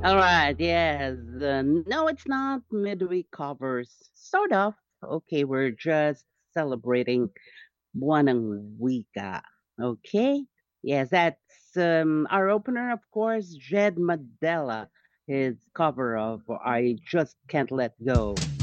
All right, yes. No, it's not midweek covers. Sort of. Okay, we're just celebrating Buwanang Wika. Okay? Yes, that's our opener, of course, Jed Madela, his cover of I Just Can't Let Go.